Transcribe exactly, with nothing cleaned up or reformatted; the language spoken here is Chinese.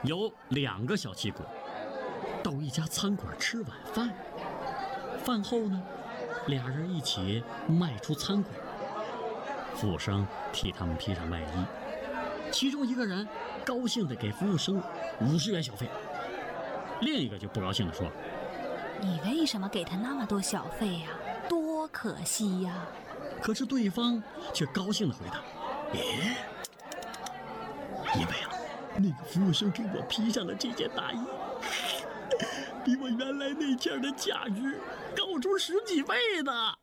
有两个小气鬼到一家餐馆吃晚饭，饭后呢，俩人一起迈出餐馆，服务生替他们披上外衣，其中一个人高兴地给服务生五十元小费，另一个就不高兴地说：“ 你为什么给他那么多小费呀？多可惜呀！” 可是对方却高兴地回答：“咦，因为啊，那个服务生给我披上的这件大衣，比我原来那件的价值高出十几倍呢。”